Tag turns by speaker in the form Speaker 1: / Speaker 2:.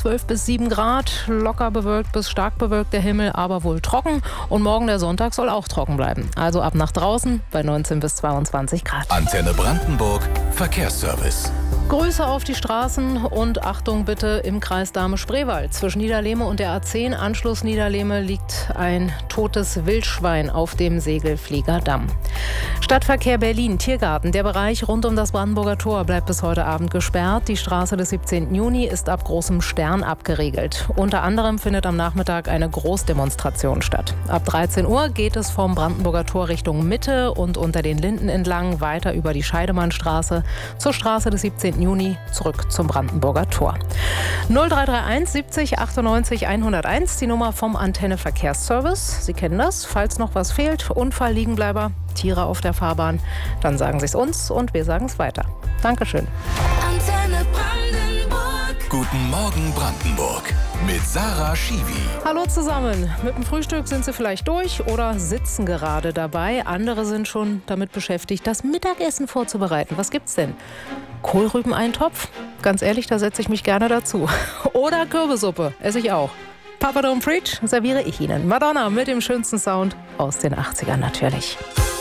Speaker 1: 12 bis 7 Grad, locker bewölkt bis stark bewölkt der Himmel, aber wohl trocken. Und morgen der Sonntag soll auch trocken bleiben. Also ab nach draußen bei 19 bis 22 Grad.
Speaker 2: Antenne Brandenburg Verkehrsservice.
Speaker 1: Grüße auf die Straßen und Achtung bitte im Kreis Dahme-Spreewald. Zwischen Niederlehme und der A10 Anschluss Niederlehme liegt ein totes Wildschwein auf dem Segelfliegerdamm. Stadtverkehr Berlin, Tiergarten. Der Bereich rund um das Brandenburger Tor bleibt bis heute Abend gesperrt. Die Straße des 17. Juni ist ab großem Stern abgeriegelt. Unter anderem findet am Nachmittag eine Großdemonstration statt. Ab 13 Uhr geht es vom Brandenburger Tor Richtung Mitte und unter den Linden entlang weiter über die Scheidemannstraße zur Straße des 17. Juni zurück zum Brandenburger Tor. 0331 70 98 101, die Nummer vom Antenne Verkehrsservice. Sie kennen das. Falls noch was fehlt, Unfall, Liegenbleiber, Tiere auf der Fahrbahn, dann sagen Sie es uns und wir sagen es weiter. Dankeschön.
Speaker 2: Antenne Brandenburg. Guten Morgen Brandenburg mit Sarah Schiwi.
Speaker 1: Hallo zusammen. Mit dem Frühstück sind Sie vielleicht durch oder sitzen gerade dabei. Andere sind schon damit beschäftigt, das Mittagessen vorzubereiten. Was gibt's denn? Kohlrübeneintopf? Ganz ehrlich, da setze ich mich gerne dazu. Oder Kürbissuppe, esse ich auch. Papa Don't Preach serviere ich Ihnen. Madonna mit dem schönsten Sound aus den 80ern natürlich.